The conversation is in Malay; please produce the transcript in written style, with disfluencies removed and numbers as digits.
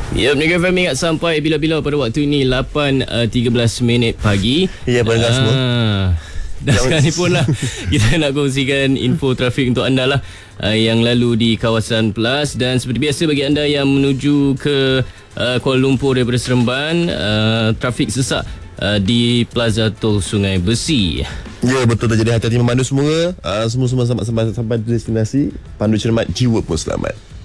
Ya, Mega FM ingat sampai bila-bila pada waktu ini 8.13 pagi. Ya, pendengar semua. Dan sekarang ni pun lah kita nak kongsikan info trafik untuk anda lah yang lalu di kawasan Plus. Dan seperti biasa bagi anda yang menuju ke Kuala Lumpur daripada Seremban, trafik sesak di Plaza Tol Sungai Besi. Ya, betul. Jadi hati-hati memandu semua. Semua sampai destinasi. Pandu cermat, jiwa pun selamat.